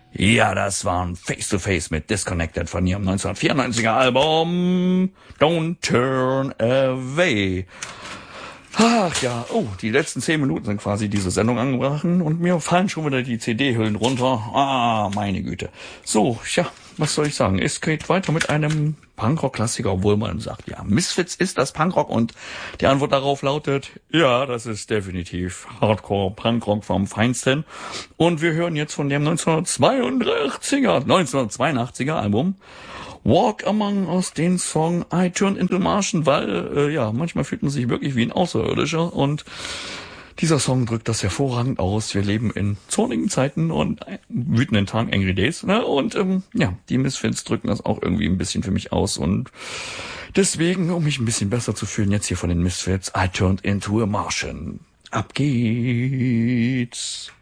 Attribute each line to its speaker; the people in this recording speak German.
Speaker 1: Ja, das waren Face to Face mit Disconnected von ihrem 1994er Album Don't Turn Away. Ach ja, die letzten 10 Minuten sind quasi diese Sendung angebrochen und mir fallen schon wieder die CD-Hüllen runter. Ah, meine Güte. So, was soll ich sagen? Es geht weiter mit einem Punkrock-Klassiker, obwohl man sagt, ja, Misfits ist das Punkrock, und die Antwort darauf lautet, ja, das ist definitiv Hardcore-Punkrock vom Feinsten. Und wir hören jetzt von dem 1982er Album Walk Among Us den Song I Turned Into a Martian, weil, manchmal fühlt man sich wirklich wie ein Außerirdischer, und dieser Song drückt das hervorragend aus. Wir leben in zornigen Zeiten und wütenden Tagen, Angry Days, ne? Und die Misfits drücken das auch irgendwie ein bisschen für mich aus, und deswegen, um mich ein bisschen besser zu fühlen, jetzt hier von den Misfits I Turned Into a Martian. Ab geht's!